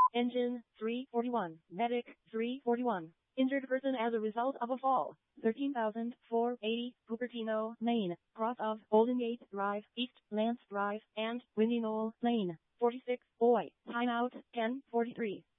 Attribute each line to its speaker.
Speaker 1: Engine 341. Medic 341. Injured person as a result of a fall. 13,480 Cupertino Lane, cross of Golden Gate Drive, East Lance Drive, and Windy Knoll Lane. 46. Boy. Timeout 10:43.